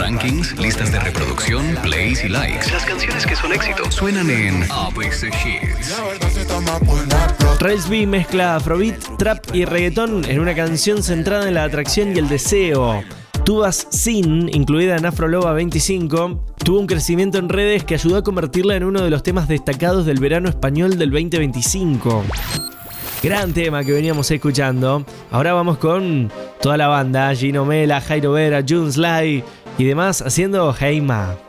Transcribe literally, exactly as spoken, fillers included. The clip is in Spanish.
Rankings, listas de reproducción, plays y likes. Las canciones que son éxito suenan en A B C Hits. Rels B mezcla afrobeat, trap y reggaetón en una canción centrada en la atracción y el deseo. Tuvas Sin, incluida en Afroloba veinticinco, tuvo un crecimiento en redes que ayudó a convertirla en uno de los temas destacados del verano español del veinte veinticinco. Gran tema que veníamos escuchando. Ahora vamos con toda la banda, Gino Mela, Jairo Vera, Jun Sly y demás haciendo Heima.